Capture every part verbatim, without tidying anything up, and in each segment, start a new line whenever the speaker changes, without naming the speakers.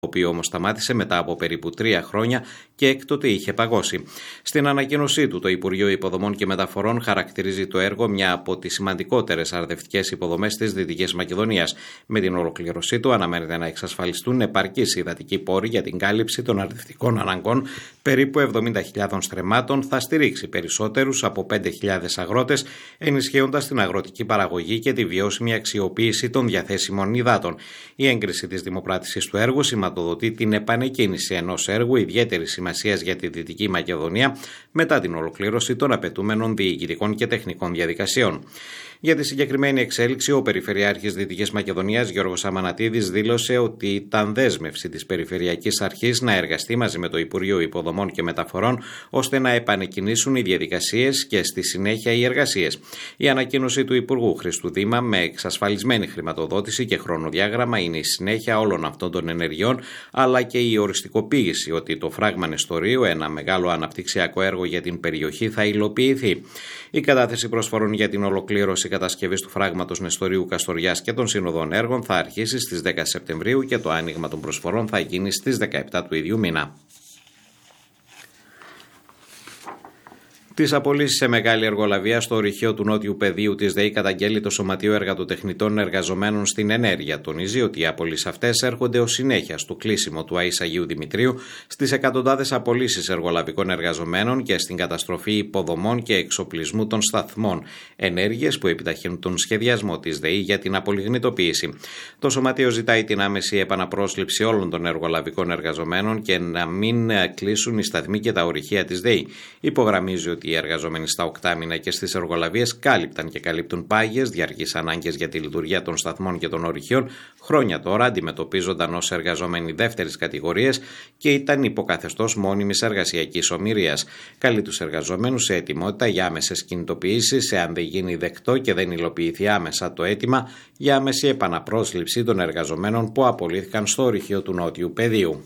το οποίο όμως σταμάτησε μετά από περίπου τρία χρόνια και έκτοτε είχε παγώσει. Στην ανακοίνωσή του, το Υπουργείο Υποδομών και Μεταφορών χαρακτηρίζει το έργο μια από τις σημαντικότερες αρδευτικές υποδομές της Δυτικής Μακεδονίας. Με την ολοκλήρωσή του, αναμένεται να εξασφαλιστούν επαρκείς υδατικοί πόροι για την κάλυψη των αρδευτικών αναγκών περίπου εβδομήντα χιλιάδων στρεμμάτων, θα στηρίξει περισσότερους από πέντε χιλιάδες αγρότες, ενισχύοντας την αγροτική παραγωγή και τη βιώσιμη αξιοποίηση των διαθέσιμων υδάτων. Η έγκριση της δημοπράτησης του έργου σηματοδοτεί την επανεκκίνηση ενός έργου ιδιαίτερης σημασίας για τη Δυτική Μακεδονία μετά την ολοκλήρωση των απαιτούμενων διοικητικών και τεχνικών διαδικασιών. Για τη συγκεκριμένη εξέλιξη, ο Περιφερειάρχης Δυτικής Μακεδονίας Γιώργος Αμανατίδης δήλωσε ότι ήταν δέσμευση της Περιφερειακής Αρχής να εργαστεί μαζί με το Υπουργείο Υποδομών και Μεταφορών ώστε να επανεκκινήσουν οι διαδικασίες και στη συνέχεια οι εργασίες. Η ανακοίνωση του Υπουργού Χρήστου Δήμα με εξασφαλισμένη χρηματοδότηση και χρονοδιάγραμμα είναι η συνέχεια όλων αυτών των ενεργειών, αλλά και η οριστικοποίηση ότι το φράγμα Νεστορίου, ένα μεγάλο αναπτυξιακό έργο για την περιοχή, θα υλοποιηθεί. Η κατάθεση προσφορών για την ολοκλήρωση κατασκευής του φράγματος Νεστορίου Καστοριάς και των σύνοδων έργων θα αρχίσει στις δέκα Σεπτεμβρίου και το άνοιγμα των προσφορών θα γίνει στις δεκαεπτά του ίδιου μήνα. Τις απολύσεις σε μεγάλη εργολαβία στο ορυχείο του Νότιου Πεδίου της ΔΕΗ καταγγέλει το Σωματείο Εργατοτεχνητών Εργαζομένων στην Ενέργεια. Τονίζει ότι οι απολύσεις αυτές έρχονται ως συνέχεια στο κλείσιμο του ΑΕΣ Αγίου Δημητρίου, στις εκατοντάδες απολύσεις εργολαβικών εργαζομένων και στην καταστροφή υποδομών και εξοπλισμού των σταθμών. Ενέργειες που επιταχύνουν τον σχεδιασμό της ΔΕΗ για την απολιγνητοποίηση. Το Σωματείο ζητάει την άμεση επαναπρόσληψη όλων των εργολαβικών εργαζομένων και να μην κλείσουν οι σταθμοί και τα ορυχεία της ΔΕΗ. Υπογραμμίζει ότι οι εργαζόμενοι στα οκτάμινα και στις εργολαβίες κάλυπταν και καλύπτουν πάγιες διαρκείς ανάγκες για τη λειτουργία των σταθμών και των ορυχείων. Χρόνια τώρα αντιμετωπίζονταν ως εργαζόμενοι δεύτερης κατηγορίας και ήταν υποκαθεστώς μόνιμης εργασιακής ομηρίας. Καλεί τους εργαζόμενους σε ετοιμότητα για άμεσες κινητοποιήσεις, εάν δεν γίνει δεκτό και δεν υλοποιηθεί άμεσα το αίτημα για άμεση επαναπρόσληψη των εργαζομένων που απολύθηκαν στο ορυχείο του Νότιου Πεδίου.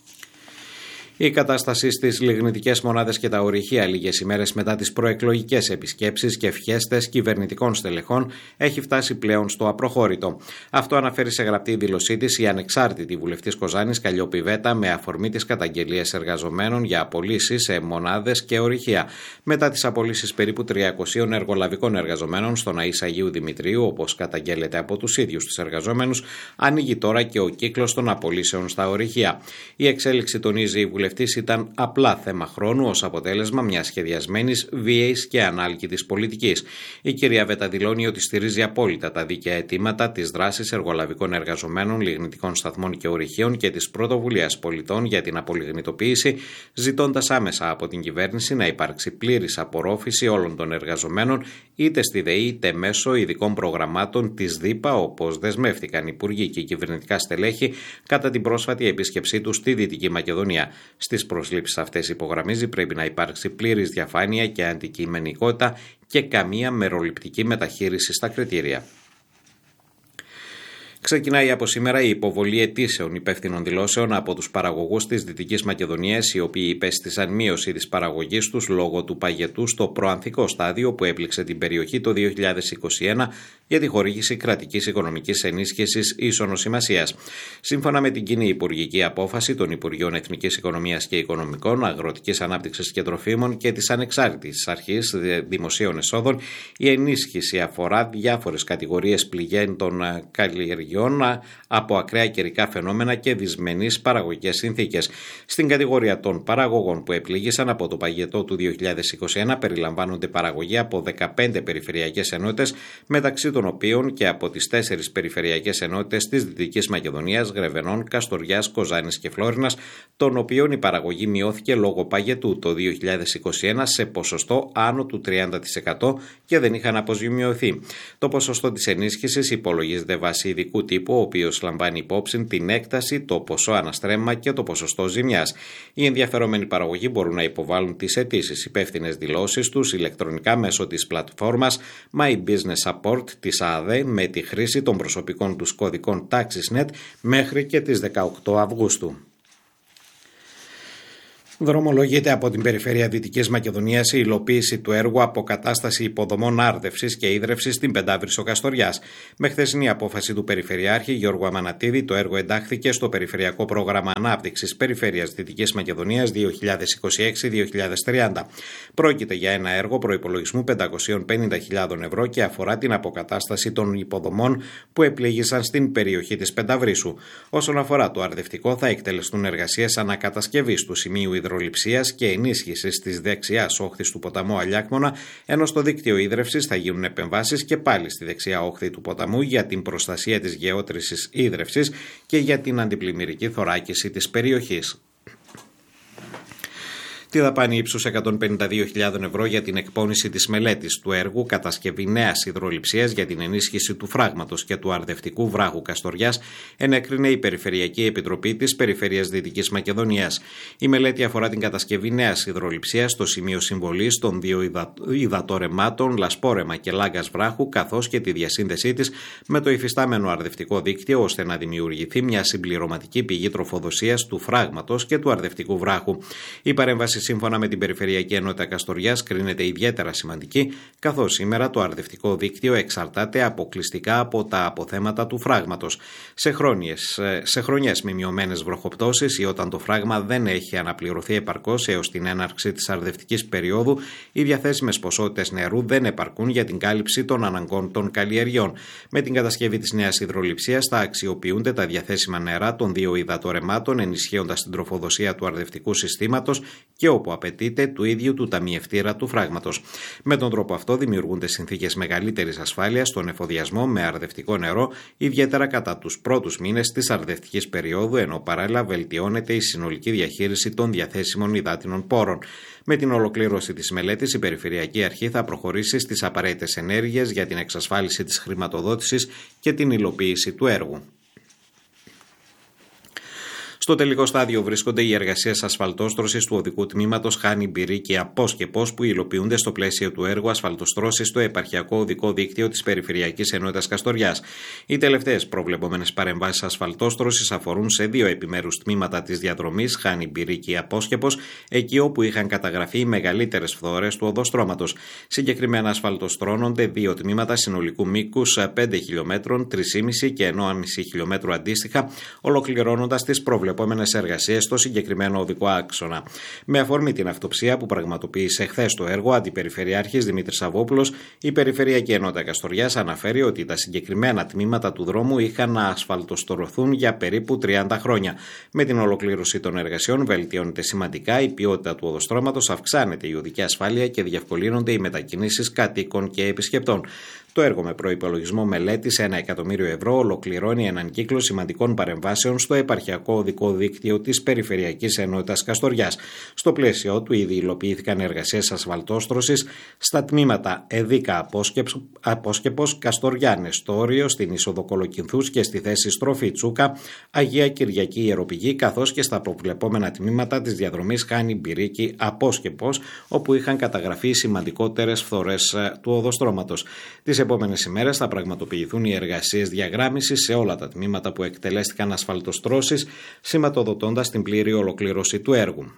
Η κατάσταση στις λιγνητικές μονάδες και τα ορυχεία λίγες ημέρες μετά τις προεκλογικές επισκέψεις και ευχέστες κυβερνητικών στελεχών έχει φτάσει πλέον στο απροχώρητο. Αυτό αναφέρει σε γραπτή δήλωσή της η ανεξάρτητη βουλευτής Κοζάνης Καλλιόπη Βέτα με αφορμή τις καταγγελίες εργαζομένων για απολύσεις σε μονάδες και ορυχεία. Μετά τις απολύσεις περίπου τριακοσίων εργολαβικών εργαζομένων στον ΑΕΣ Αγίου Δημητρίου, όπως καταγγέλλεται από τους ίδιους τους εργαζόμενους, ανοίγει τώρα και ο κύκλος των απολύσεων στα ορυχεία. Η εξέλιξη, τονίζει η βουλευτής, ήταν απλά θέμα χρόνου ως αποτέλεσμα μιας σχεδιασμένης, βίαιης και ανάλκητης πολιτικής. Η κυρία Βέτα δηλώνει ότι στηρίζει απόλυτα τα δίκαια αιτήματα της δράσης εργολαβικών εργαζομένων, λιγνητικών σταθμών και ορυχείων και της πρωτοβουλίας πολιτών για την απολιγνητοποίηση, ζητώντας άμεσα από την κυβέρνηση να υπάρξει πλήρης απορρόφηση όλων των εργαζομένων, είτε στη ΔΕΗ είτε μέσω ειδικών προγραμμάτων της ΔΥΠΑ, όπως δεσμεύτηκαν υπουργοί και κυβερνητικά στελέχη κατά την πρόσφατη επίσκεψή τους στη Δυτική Μακεδονία. Στις προσλήψεις αυτές, υπογραμμίζει, πρέπει να υπάρξει πλήρης διαφάνεια και αντικειμενικότητα και καμία μεροληπτική μεταχείριση στα κριτήρια. Ξεκινάει από σήμερα η υποβολή αιτήσεων υπεύθυνων δηλώσεων από τους παραγωγούς της Δυτικής Μακεδονίας, οι οποίοι υπέστησαν μείωση της παραγωγής τους λόγω του παγετού στο προανθικό στάδιο που έπληξε την περιοχή το δύο χιλιάδες είκοσι ένα για τη χορήγηση κρατικής οικονομικής ενίσχυσης ίσονος σημασίας. Σύμφωνα με την κοινή υπουργική απόφαση των Υπουργείων Εθνικής Οικονομίας και Οικονομικών, Αγροτικής Ανάπτυξης και Τροφίμων και της Ανεξάρτητης Αρχής Δημοσίων Εσόδων, η ενίσχυση αφορά διάφορες κατηγορίες πληγέντων καλλιεργειών από ακραία καιρικά φαινόμενα και δυσμενείς παραγωγικές συνθήκες. Στην κατηγορία των παραγωγών που επλήγησαν από το παγετό του δύο χιλιάδες είκοσι ένα περιλαμβάνονται παραγωγή από δεκαπέντε περιφερειακές ενότητες, μεταξύ των οποίων και από τις τέσσερις περιφερειακές ενότητες της Δυτικής Μακεδονίας, Γρεβενών, Καστοριάς, Κοζάνης και Φλόρινας, των οποίων η παραγωγή μειώθηκε λόγω παγετού το δύο χιλιάδες είκοσι ένα σε ποσοστό άνω του τριάντα τοις εκατό και δεν είχαν αποζημιωθεί. Το ποσοστό της ενίσχυσης υπολογίζεται βάσει ειδικού τύπου, ο οποίος λαμβάνει υπόψη την έκταση, το ποσό αναστρέμμα και το ποσοστό ζημιάς. Οι ενδιαφερόμενοι παραγωγοί μπορούν να υποβάλουν τις αιτήσεις υπεύθυνες δηλώσεις τους ηλεκτρονικά μέσω της πλατφόρμας My Business Support της ΑΔΕ με τη χρήση των προσωπικών τους κωδικών TaxisNet μέχρι και τις δεκαοκτώ Αυγούστου. Δρομολογείται από την Περιφέρεια Δυτικής Μακεδονίας η υλοποίηση του έργου αποκατάσταση υποδομών άρδευσης και ίδρευσης στην Πεντάβρυσσο Καστοριάς. Με χθεσινή απόφαση του Περιφερειάρχη Γιώργου Αμανατίδη, το έργο εντάχθηκε στο Περιφερειακό Πρόγραμμα Ανάπτυξης Περιφέρειας Δυτικής Μακεδονίας δύο χιλιάδες είκοσι έξι με δύο χιλιάδες τριάντα. Πρόκειται για ένα έργο προϋπολογισμού πεντακόσιες πενήντα χιλιάδες ευρώ και αφορά την αποκατάσταση των υποδομών που επλήγησαν στην περιοχή της Πενταβρύσσου. Όσον αφορά το αρδευτικό, θα εκτελεστούν εργασίες ανακατασκευής του σημείου υδρολειψίας και ενίσχυσης της δεξιάς όχθης του ποταμού Αλιάκμονα, ενώ στο δίκτυο ίδρευσης θα γίνουν επεμβάσεις και πάλι στη δεξιά όχθη του ποταμού για την προστασία της γεώτρησης ίδρευσης και για την αντιπλημμυρική θωράκιση της περιοχής. Τη δαπάνη ύψους εκατόν πενήντα δύο χιλιάδες ευρώ για την εκπόνηση της μελέτης του έργου κατασκευή νέας υδρολειψίας για την ενίσχυση του φράγματος και του αρδευτικού βράχου Καστοριάς ενέκρινε η Περιφερειακή Επιτροπή της Περιφέρειας Δυτικής Μακεδονίας. Η μελέτη αφορά την κατασκευή νέας υδρολειψίας στο σημείο συμβολής των δύο υδα... υδατορεμάτων Λασπόρεμα και Λάγκας βράχου, καθώς και τη διασύνδεσή της με το υφιστάμενο αρδευτικό δίκτυο, ώστε να δημιουργηθεί μια συμπληρωματική πηγή τροφοδοσίας του φράγματος και του αρδευτικού βράχου. Η παρέμβαση, σύμφωνα με την Περιφερειακή Ενότητα Καστοριάς, κρίνεται ιδιαίτερα σημαντική, καθώς σήμερα το αρδευτικό δίκτυο εξαρτάται αποκλειστικά από τα αποθέματα του φράγματος. Σε, χρόνιες, σε χρονιές με μειωμένες βροχοπτώσεις ή όταν το φράγμα δεν έχει αναπληρωθεί επαρκώς έως την έναρξη της αρδευτικής περίοδου, οι διαθέσιμες ποσότητες νερού δεν επαρκούν για την κάλυψη των αναγκών των καλλιεργειών. Με την κατασκευή της νέας υδρολειψίας θα αξιοποιούνται τα διαθέσιμα νερά των δύο υδατορεμάτων, ενισχύοντας την τροφοδοσία του αρδευτικού συστήματος και όπου απαιτείται του ίδιου του ταμιευτήρα του φράγματος. Με τον τρόπο αυτό δημιουργούνται συνθήκες μεγαλύτερης ασφάλειας στον εφοδιασμό με αρδευτικό νερό, ιδιαίτερα κατά τους πρώτους μήνες της αρδευτικής περίοδου, ενώ παράλληλα βελτιώνεται η συνολική διαχείριση των διαθέσιμων υδάτινων πόρων. Με την ολοκλήρωση της μελέτης, η Περιφερειακή Αρχή θα προχωρήσει στις απαραίτητες ενέργειες για την εξασφάλιση της χρηματοδότησης και την υλοποίηση του έργου. Στο τελικό στάδιο βρίσκονται οι εργασίες ασφαλτόστρωσης του οδικού τμήματος Χάνη Μπυρίκη Απόσκεπος, που υλοποιούνται στο πλαίσιο του έργου ασφαλτοστρώσης στο επαρχιακό οδικό δίκτυο της Περιφερειακής Ενότητας Καστοριάς. Οι τελευταίες προβλεπόμενες παρεμβάσεις ασφαλτόστρωσης αφορούν σε δύο επιμέρους τμήματα της διαδρομής Χάνη Μπυρίκη Απόσκεπος, εκεί όπου είχαν καταγραφεί οι μεγαλύτερες φθορές του οδοστρώματος. Συγκεκριμένα ασφαλτοστρώνονται δύο τμήματα συνολικού μήκους πέντε χιλιόμετρων, τρία κόμμα πέντε και ένα κόμμα πέντε χιλιόμετρο αντίστοιχα, ολοκληρώνοντας τις προβλεπόμενες επόμενες εργασίες στο συγκεκριμένο οδικό άξονα. Με αφορμή την αυτοψία που πραγματοποίησε χθες το έργο, Αντιπεριφερειάρχης Δημήτρης Σαββόπουλος, η Περιφερειακή Ενότητα Καστοριάς αναφέρει ότι τα συγκεκριμένα τμήματα του δρόμου είχαν να ασφαλτοστρωθούν για περίπου τριάντα χρόνια. Με την ολοκλήρωση των εργασιών βελτιώνεται σημαντικά η ποιότητα του οδοστρώματος, αυξάνεται η οδική ασφάλεια και διευκολύνονται οι μετακινήσεις κατοίκων και επισκεπτών. Το έργο, με προϋπολογισμό μελέτης ένα εκατομμύριο ευρώ, ολοκληρώνει έναν κύκλο σημαντικών παρεμβάσεων στο επαρχιακό οδικό δίκτυο της Περιφερειακής Ενότητας Καστοριάς. Στο πλαίσιο του ήδη υλοποιήθηκαν εργασίες ασφαλτόστρωσης στα τμήματα Εδίκα Απόσκεπος, Καστοριάνες, στο όριο, στην είσοδο Κολοκυνθούς και στη θέση στροφή Τσούκα, Αγία Κυριακή Ιεροπηγή, καθώς και στα προβλεπόμενα τμήματα της διαδρομής Χάνη Μπυρίκη Απόσκεπος, όπου είχαν καταγραφεί σημαντικότερες φθορές του οδοστρώματος. Τις επόμενες ημέρες θα πραγματοποιηθούν οι εργασίες διαγράμμισης σε όλα τα τμήματα που εκτελέστηκαν ασφαλτοστρώσεις, σηματοδοτώντας την πλήρη ολοκλήρωση του έργου.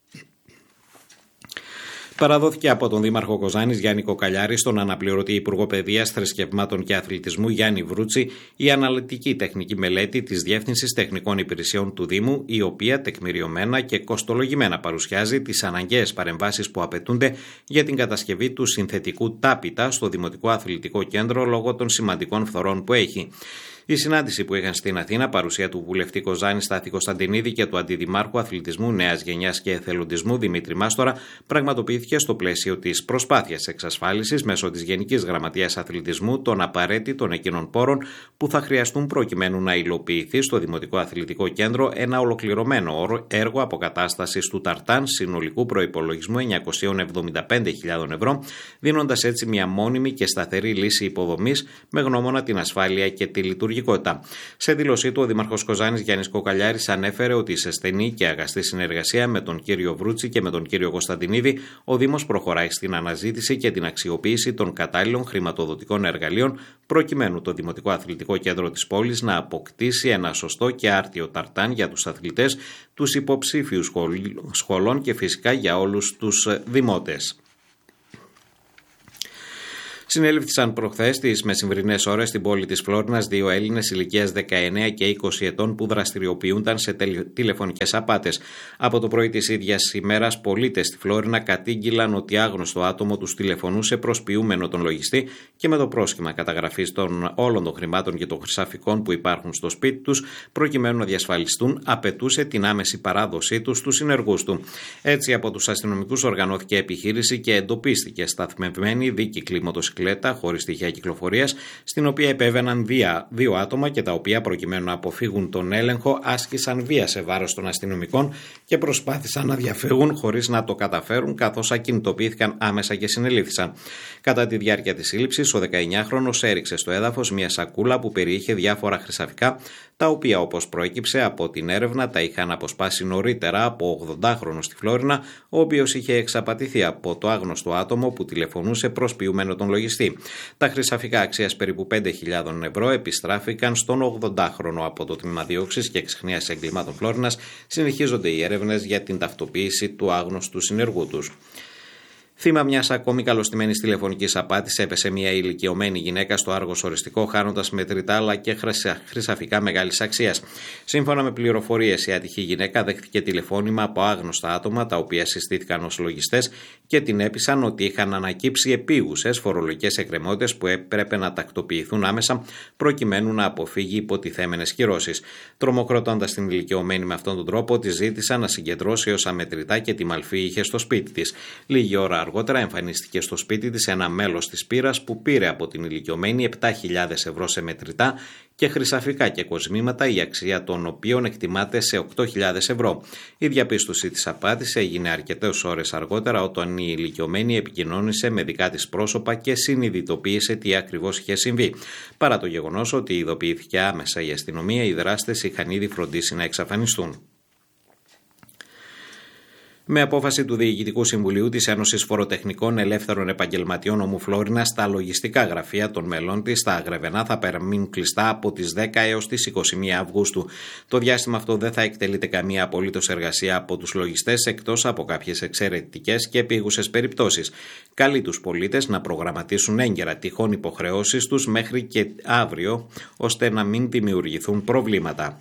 Παραδόθηκε από τον Δήμαρχο Κοζάνης Γιάννη Κοκαλιάρη στον αναπληρωτή Υπουργό Παιδείας, Θρησκευμάτων και Αθλητισμού Γιάννη Βρούτση η αναλυτική τεχνική μελέτη της Διεύθυνσης Τεχνικών Υπηρεσιών του Δήμου, η οποία τεκμηριωμένα και κοστολογημένα παρουσιάζει τις αναγκαίες παρεμβάσεις που απαιτούνται για την κατασκευή του συνθετικού τάπητα στο Δημοτικό Αθλητικό Κέντρο λόγω των σημαντικών φθορών που έχει. Η συνάντηση που είχαν στην Αθήνα, παρουσία του βουλευτή Κοζάνη Στάθη Κωνσταντινίδη και του Αντιδημάρχου Αθλητισμού Νέας Γενιάς και Εθελοντισμού Δημήτρη Μάστορα, πραγματοποιήθηκε στο πλαίσιο της προσπάθειας εξασφάλισης μέσω της Γενικής Γραμματείας Αθλητισμού των απαραίτητων εκείνων πόρων που θα χρειαστούν προκειμένου να υλοποιηθεί στο Δημοτικό Αθλητικό Κέντρο ένα ολοκληρωμένο έργο αποκατάστασης του ταρτάν συνολικού προϋπολογισμού εννιακόσιες εβδομήντα πέντε χιλιάδες ευρώ, δίνοντας έτσι μια μόνιμη και σταθερή λύση υποδομής με γνώμονα την ασφάλεια και τη λειτουργία λειτουργικότητα. Σε δήλωσή του, ο Δήμαρχος Κοζάνης Γιάννης Κοκαλιάρης ανέφερε ότι σε στενή και αγαστή συνεργασία με τον κύριο Βρούτση και με τον κύριο Κωνσταντινίδη, ο Δήμος προχωράει στην αναζήτηση και την αξιοποίηση των κατάλληλων χρηματοδοτικών εργαλείων, προκειμένου το Δημοτικό Αθλητικό Κέντρο της πόλης να αποκτήσει ένα σωστό και άρτιο ταρτάν για τους αθλητές, τους υποψήφιους σχολών και φυσικά για όλους τους δημότες. Συνέληφθησαν προχθές τις μεσημβρινές ώρες στην πόλη της Φλόρινας δύο Έλληνες ηλικίας δεκαεννέα και είκοσι ετών που δραστηριοποιούνταν σε τηλεφωνικές απάτες. Από το πρωί της ίδιας ημέρας, πολίτες στη Φλόρινα κατήγγυλαν ότι άγνωστο άτομο τους τηλεφωνούσε προσποιούμενο τον λογιστή και με το πρόσχημα καταγραφής των όλων των χρημάτων και των χρυσαφικών που υπάρχουν στο σπίτι τους, προκειμένου να διασφαλιστούν, απαιτούσε την άμεση παράδοσή τους στους συνεργούς του. Έτσι, από τους αστυνομικούς οργανώθηκε επιχείρηση και εντοπίστηκε σταθμευμένη δίκυκλη μοτοσυκλέτα χωρίς στοιχεία κυκλοφορίας, στην οποία επέβαιναν δύο, δύο άτομα και τα οποία, προκειμένου να αποφύγουν τον έλεγχο, άσκησαν βία σε βάρος των αστυνομικών και προσπάθησαν να διαφύγουν χωρίς να το καταφέρουν, καθώς ακινητοποιήθηκαν άμεσα και συνελήφθησαν. Κατά τη διάρκεια της σύλληψης, ο δεκαεννιάχρονος έριξε στο έδαφος μια σακούλα που περιείχε διάφορα χρυσαφικά, τα οποία, όπως προέκυψε από την έρευνα, τα είχαν αποσπάσει νωρίτερα από ογδοντάχρονο στη Φλόρινα, ο οποίος είχε εξαπατηθεί από το άγνωστο άτομο που τηλεφωνούσε προσποιούμενο τον λογιστή. Τα χρυσαφικά αξίας περίπου πέντε χιλιάδες ευρώ επιστράφηκαν στον ογδοντάχρονο. Από το Τμήμα Δίωξης και Εξιχνίας Εγκλημάτων Φλόρινας συνεχίζονται οι έρευνες για την ταυτοποίηση του άγνωστου συνεργού τους. Θύμα μιας ακόμη καλωστημένης τηλεφωνικής απάτης έπεσε μια ηλικιωμένη γυναίκα στο Άργος Οριστικό, χάνοντας μετρητά αλλά και χρυσαφικά μεγάλης αξίας. Σύμφωνα με πληροφορίες, η ατυχή γυναίκα δέχτηκε τηλεφώνημα από άγνωστα άτομα, τα οποία συστήθηκαν ως λογιστές και την έπεισαν ότι είχαν ανακύψει επίγουσες φορολογικές εκκρεμότητες που έπρεπε να τακτοποιηθούν άμεσα, προκειμένου να αποφύγει υποτιθέμενες κυρώσεις. Τρομοκροτώντας την ηλικιωμένη με αυτόν τον τρόπο, τη ζήτησαν να συγκεντρώσει όσα μετρητά και τη μαλφή είχε στο σπίτι της. Λίγη ώρα αργότερα εμφανίστηκε στο σπίτι της ένα μέλος της πύρας που πήρε από την ηλικιωμένη επτά χιλιάδες ευρώ σε μετρητά και χρυσαφικά και κοσμήματα, η αξία των οποίων εκτιμάται σε οκτώ χιλιάδες ευρώ. Η διαπίστωση της απάτης έγινε αρκετές ώρες αργότερα, όταν η ηλικιωμένη επικοινώνησε με δικά της πρόσωπα και συνειδητοποίησε τι ακριβώς είχε συμβεί. Παρά το γεγονός ότι ειδοποιήθηκε άμεσα η αστυνομία, οι δράστες είχαν ήδη φροντίσει να εξαφανιστούν. Με απόφαση του Διοικητικού Συμβουλίου της Ένωσης Φοροτεχνικών Ελεύθερων Επαγγελματιών Ομού Φλόρινας, τα λογιστικά γραφεία των μελών της στα Αγρεβενά θα παραμείνουν κλειστά από τις δέκα έως τις είκοσι μία Αυγούστου. Το διάστημα αυτό δεν θα εκτελείται καμία απολύτως εργασία από τους λογιστές, εκτός από κάποιες εξαιρετικές και επίγουσες περιπτώσεις. Καλεί τους πολίτες να προγραμματίσουν έγκαιρα τυχόν υποχρεώσεις τους μέχρι και αύριο, ώστε να μην δημιουργηθούν προβλήματα.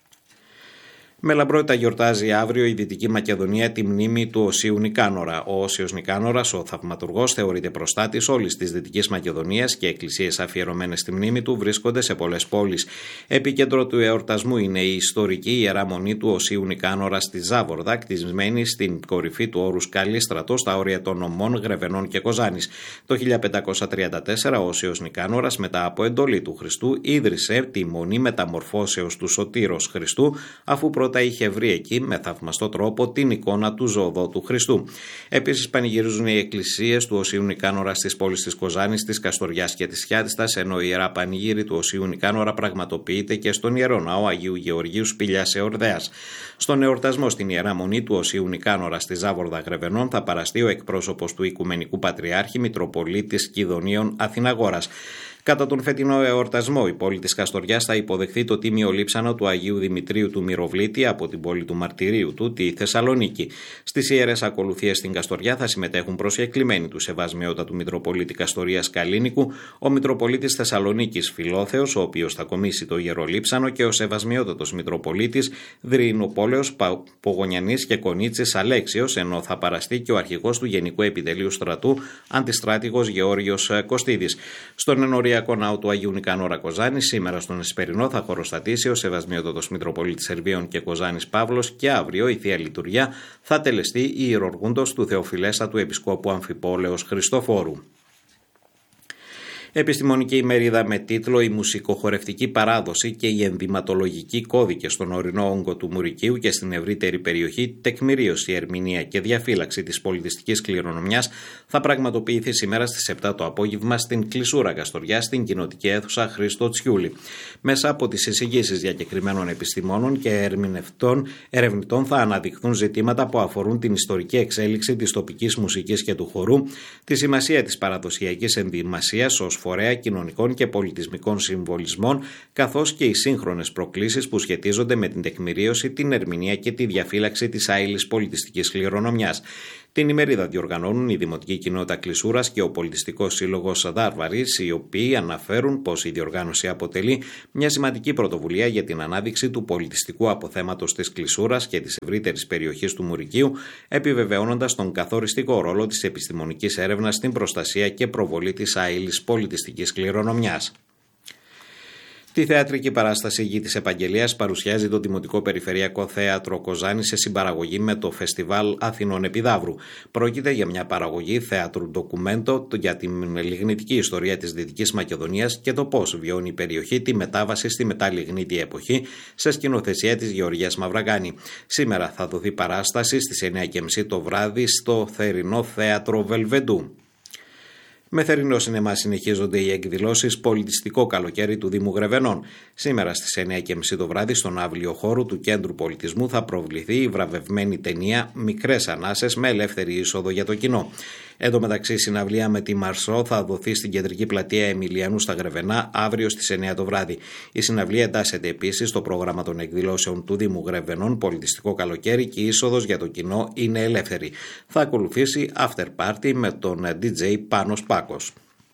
Με λαμπρότητα γιορτάζει αύριο η Δυτική Μακεδονία τη μνήμη του Οσίου Νικάνορα. Ο Όσιος Νικάνορας, ο θαυματουργός, θεωρείται προστάτης όλης της Δυτικής Μακεδονίας και εκκλησίες αφιερωμένες στη μνήμη του βρίσκονται σε πολλές πόλεις. Επίκεντρο του εορτασμού είναι η ιστορική ιερά μονή του Οσίου Νικάνορα στη Ζάβορδα, κτισμένη στην κορυφή του όρους Καλίστρατο, στα όρια των νομών Γρεβενών και Κοζάνης. Το χίλια πεντακόσια τριάντα τέσσερα ο Όσιος Νικάνορας, μετά από εντολή του Χριστού, ίδρυσε τη μονή μεταμορφώσεως του Σωτήρος Χριστού, αφού πρώτα είχε βρει εκεί με θαυμαστό τρόπο την εικόνα του ζωοδότου Χριστού. Επίσης, πανηγυρίζουν οι εκκλησίες του Οσίου Νικάνορα στις πόλεις της Κοζάνης, της Καστοριάς και της Χιάτιστας, ενώ η ιερά πανηγύρη του Οσίου Νικάνορα πραγματοποιείται και στον ιερό ναό Αγίου Γεωργίου Σπηλιάς Εορδέας. Στον εορτασμό στην ιερά μονή του Οσίου Νικάνορα στη Ζάβορδα Γρεβενών θα παραστεί ο εκπρόσωπος του Οικουμενικού Πατριάρχη Μητροπολίτης Κιδωνίων Αθηναγόρας. Κατά τον φετινό εορτασμό, η πόλη της Καστοριάς θα υποδεχθεί το τίμιο λείψανο του Αγίου Δημητρίου του Μυροβλήτη από την πόλη του Μαρτυρίου του, τη Θεσσαλονίκη. Στις ιερές ακολουθίες στην Καστοριά θα συμμετέχουν προσκεκλημένοι του Σεβασμιότατου Μητροπολίτη Καστορίας Καλίνικου, ο Μητροπολίτης Θεσσαλονίκης Φιλόθεος, ο οποίος θα κομίσει το ιερό λείψανο, και ο Σεβασμιότατος Μητροπολίτης Δρυηνοπόλεως Πογονιανής και Κονίτσης Αλέξιος, ενώ θα παραστεί και ο αρχηγός του Γενικού Επιτελείου Στρατού, αντιστράτηγος Γεώργιος Κωστίδης. Στον ενοριακό ναό του Αγίου Νικανόρα Κοζάνη, σήμερα στον Εσπερινό, θα χωροστατήσει ο Σεβασμιότατος Μητροπολίτης Σερβίων και Κοζάνης Παύλος, και αύριο η Θεία Λειτουργία θα τελεστεί η ιερουργούντος του Θεοφιλέστατου Επισκόπου Αμφιπόλεως Χριστοφόρου. Επιστημονική ημερίδα με τίτλο «Η μουσικοχορευτική παράδοση και οι ενδυματολογικοί κώδικες στον ορεινό όγκο του Μουρικίου και στην ευρύτερη περιοχή, τεκμηρίωση, ερμηνεία και διαφύλαξη της πολιτιστικής κληρονομιάς» θα πραγματοποιηθεί σήμερα στις επτά το απόγευμα στην Κλεισούρα Γαστοριά, στην κοινοτική αίθουσα Χρήστο Τσιούλη. Μέσα από τις εισηγήσεις διακεκριμένων επιστημόνων και ερμηνευτών, ερευνητών θα αναδειχθούν ζητήματα που αφορούν την ιστορική εξέλιξη της τοπικής μουσικής και του χορού, τη σημασία της παραδοσιακής ενδυμασίας ως φορέα κοινωνικών και πολιτισμικών συμβολισμών, καθώς και οι σύγχρονες προκλήσεις που σχετίζονται με την τεκμηρίωση, την ερμηνεία και τη διαφύλαξη της άειλης πολιτιστικής κληρονομιάς. Την ημερίδα διοργανώνουν η Δημοτική Κοινότητα Κλεισούρας και ο Πολιτιστικός Σύλλογος Δάρβαρης, οι οποίοι αναφέρουν πως η διοργάνωση αποτελεί μια σημαντική πρωτοβουλία για την ανάδειξη του πολιτιστικού αποθέματος της Κλεισούρας και της ευρύτερης περιοχής του Μουρικίου, επιβεβαιώνοντας τον καθοριστικό ρόλο της επιστημονικής έρευνας στην προστασία και προβολή της άειλης πολιτιστικής κληρονομιάς. Τη θεατρική παράσταση «Γη της Επαγγελίας» παρουσιάζει το Δημοτικό Περιφερειακό Θέατρο Κοζάνη σε συμπαραγωγή με το Φεστιβάλ Αθηνών Επιδαύρου. Πρόκειται για μια παραγωγή θέατρου ντοκουμέντο για την λιγνητική ιστορία της Δυτικής Μακεδονίας και το πώς βιώνει η περιοχή τη μετάβαση στη μεταλιγνήτη εποχή, σε σκηνοθεσία της Γεωργίας Μαυραγάνη. Σήμερα θα δοθεί παράσταση στις εννιά και μισή το βράδυ στο Θερινό Θέατρο Βελβεντού. Με θερινό σινεμά συνεχίζονται οι εκδηλώσεις «Πολιτιστικό καλοκαίρι» του Δήμου Γρεβενών. Σήμερα στις εννιά και μισή το βράδυ, στον αύλιο χώρο του Κέντρου Πολιτισμού, θα προβληθεί η βραβευμένη ταινία «Μικρές Ανάσες» με ελεύθερη είσοδο για το κοινό. Εν τω μεταξύ, η συναυλία με τη Μαρσό θα δοθεί στην κεντρική πλατεία Εμιλιανού στα Γρεβενά αύριο στις εννιά το βράδυ. Η συναυλία εντάσσεται επίσης στο πρόγραμμα των εκδηλώσεων του Δήμου Γρεβενών «Πολιτιστικό καλοκαίρι» και η είσοδος για το κοινό είναι ελεύθερη. Θα ακολουθήσει after party με τον ντι τζέι Πάνος Πάκος.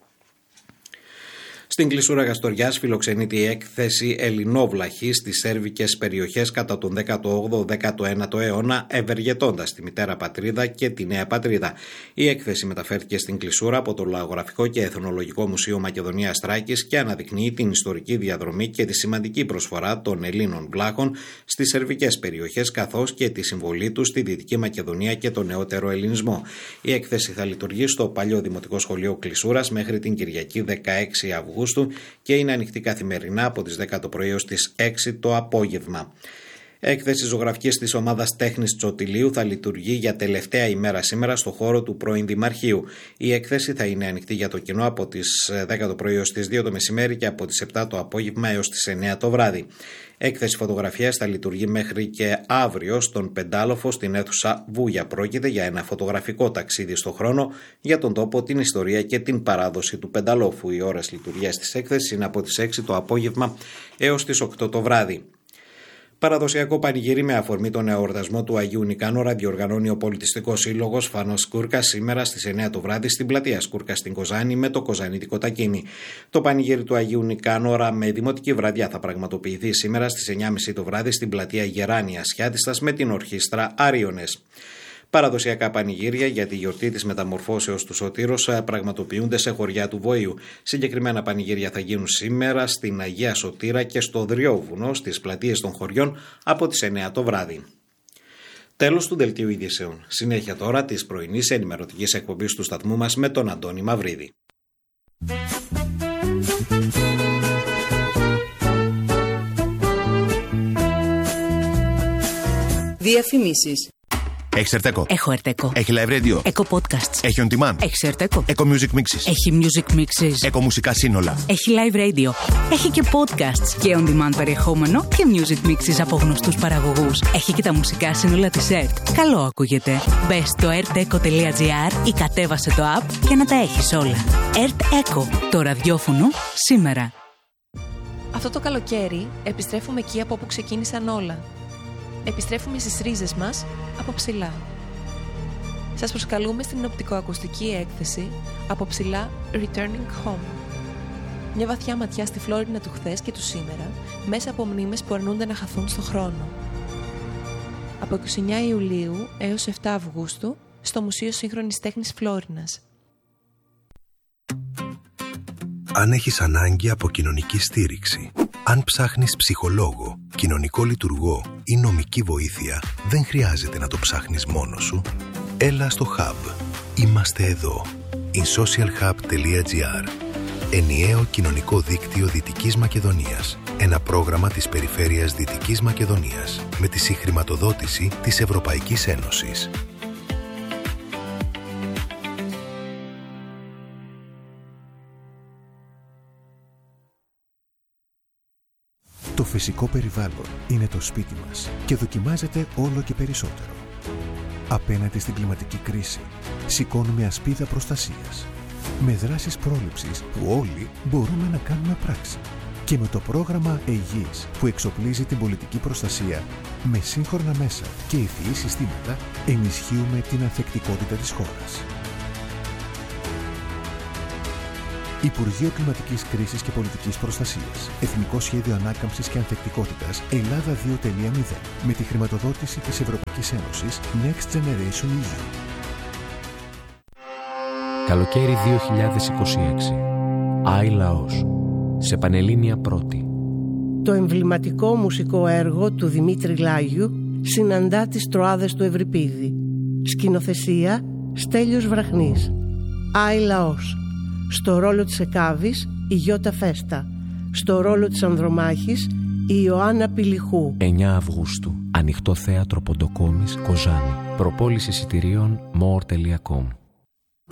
Στην Κλεισούρα Γαστοριάς φιλοξενείται η έκθεση Ελληνόβλαχη στις σέρβικες περιοχές κατά τον δέκατο όγδοο δέκατο ένατο αιώνα, ευεργετώντας τη μητέρα πατρίδα και τη νέα πατρίδα. Η έκθεση μεταφέρθηκε στην Κλεισούρα από το Λαογραφικό και Εθνολογικό Μουσείο Μακεδονίας Θράκης και αναδεικνύει την ιστορική διαδρομή και τη σημαντική προσφορά των Ελλήνων βλάχων στις σερβικές περιοχές, καθώς και τη συμβολή τους στη Δυτική Μακεδονία και τον νεότερο ελληνισμό. Η έκθεση θα λειτουργεί στο παλιό Δημοτικό Σχολείο Κλεισούρας μέχρι την Κυριακή δεκαέξι Αυγούστου και είναι ανοιχτή καθημερινά από τις δέκα το πρωί ως τις έξι το απόγευμα. Έκθεση ζωγραφικής της ομάδας τέχνης Τσοτηλίου θα λειτουργεί για τελευταία ημέρα σήμερα στο χώρο του πρώην Δημαρχείου. Η έκθεση θα είναι ανοιχτή για το κοινό από τις δέκα το πρωί ως τις δύο το μεσημέρι και από τις επτά το απόγευμα έως τις εννιά το βράδυ. Έκθεση φωτογραφίας θα λειτουργεί μέχρι και αύριο στον Πεντάλοφο στην αίθουσα Βούγια. Πρόκειται για ένα φωτογραφικό ταξίδι στο χρόνο για τον τόπο, την ιστορία και την παράδοση του Πενταλόφου. Οι ώρες λειτουργίας της έκθεσης είναι από τις έξι το απόγευμα έως τις οκτώ το βράδυ. Παραδοσιακό πανηγύρι με αφορμή τον εορτασμό του Αγίου Νικάνορα διοργανώνει ο Πολιτιστικός Σύλλογος Φάνος Σκούρκας σήμερα στις εννιά το βράδυ στην πλατεία Σκούρκα στην Κοζάνη με το κοζανίτικο τακίνι. Το πανηγύρι του Αγίου Νικάνορα με δημοτική βραδιά θα πραγματοποιηθεί σήμερα στις εννιά και μισή το βράδυ στην πλατεία Γεράνια Σιάτιστας με την ορχήστρα Άριονες. Παραδοσιακά πανηγύρια για τη γιορτή της μεταμορφώσεως του Σωτήρος πραγματοποιούνται σε χωριά του Βοήου. Συγκεκριμένα πανηγύρια θα γίνουν σήμερα στην Αγία Σωτήρα και στο Δριόβουνο στις πλατείες των χωριών από τις εννιά το βράδυ. Τέλος του δελτίου ειδήσεων. Συνέχεια τώρα της πρωινής ενημερωτικής εκπομπής του σταθμού μας με τον Αντώνη Μαυρίδη.
Διαφημίσεις.
Έχεις Ερτέκο.
Έχω Ερτέκο.
Έχει live radio.
Έχω podcasts.
Έχει on demand.
Έχει Ερτέκο.
Έχω music mixes.
Έχει music mixes.
Έχω μουσικά σύνολα.
Έχει live radio. Έχει και podcasts και on demand περιεχόμενο και music mixes από γνωστούς παραγωγούς. Έχει και τα μουσικά σύνολα της ΕΡΤ. Καλό ακούγεται. Μπες στο ερτέκο τελεία τζι άρ ή κατέβασε το app για να τα έχεις όλα. Ερτέκο. Το ραδιόφωνο σήμερα.
Αυτό το καλοκαίρι επιστρέφουμε εκεί από όπου ξεκίνησαν όλα. Επιστρέφουμε στις ρίζες μας από ψηλά. Σας προσκαλούμε στην οπτικοακουστική έκθεση από ψηλά Returning Home. Μια βαθιά ματιά στη Φλόρινα του χθες και του σήμερα, μέσα από μνήμες που αρνούνται να χαθούν στο χρόνο. Από είκοσι εννιά Ιουλίου έως επτά Αυγούστου στο Μουσείο Σύγχρονης Τέχνης Φλόρινας.
Αν έχεις ανάγκη από κοινωνική στήριξη, αν ψάχνεις ψυχολόγο, κοινωνικό λειτουργό ή νομική βοήθεια, δεν χρειάζεται να το ψάχνεις μόνος σου. Έλα στο Hub. Είμαστε εδώ. in social hub τελεία τζι άρ. Ενιαίο κοινωνικό δίκτυο Δυτικής Μακεδονίας. Ένα πρόγραμμα της Περιφέρειας Δυτικής Μακεδονίας με τη συγχρηματοδότηση της Ευρωπαϊκής Ένωσης.
Το φυσικό περιβάλλον είναι το σπίτι μας και δοκιμάζεται όλο και περισσότερο. Απέναντι στην κλιματική κρίση, σηκώνουμε ασπίδα προστασίας. Με δράσεις πρόληψης που όλοι μπορούμε να κάνουμε πράξη. Και με το πρόγραμμα Αιγής που εξοπλίζει την πολιτική προστασία με σύγχρονα μέσα και ευφυή συστήματα, ενισχύουμε την ανθεκτικότητα της χώρας. Υπουργείο Κλιματικής Κρίσης και Πολιτικής Προστασίας. Εθνικό Σχέδιο Ανάκαμψης και Ανθεκτικότητας Ελλάδα δύο τελεία μηδέν. Με τη χρηματοδότηση της Ευρωπαϊκής Ένωσης Next Generation ι γιου.
Καλοκαίρι δύο χιλιάδες είκοσι έξι. Άι Λαός. Σε Πανελλήνια Πρώτη.
Το εμβληματικό μουσικό έργο του Δημήτρη Λάγιου συναντά τις Τροάδες του Ευρυπίδη. Σκηνοθεσία Στέλιος Βραχνής. Άι Λαός. Στο ρόλο της Εκάβης η Γιώτα Φέστα. Στο ρόλο της Ανδρομάχης η Ιωάννα Πηλιχού.
εννέα Αυγούστου. Ανοιχτό θέατρο Ποντοκόμης, Κοζάνη. Προπόληση εισιτηρίων more τελεία com.